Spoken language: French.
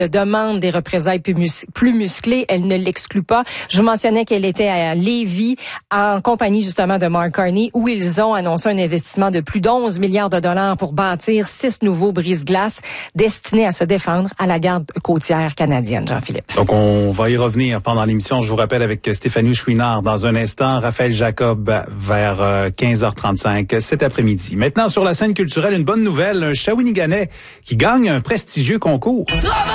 demande des représailles plus musclées. Elle ne l'exclut pas. Je vous mentionnais qu'elle était à Lévis en compagnie justement de Mark Carney où ils ont annoncé un investissement de plus d'11 milliards de dollars pour bâtir 6 nouveaux brise-glaces destinés à se défendre à la garde côtière canadienne. Jean-Philippe. Donc on va y revenir pendant l'émission. Je vous rappelle avec Stéphanie Chouinard dans un instant, Raphaël Jacob vers 15h35 cet après-midi. Maintenant sur la scène culturelle, une bonne nouvelle, un Shawiniganais qui gagne un prestigieux concours.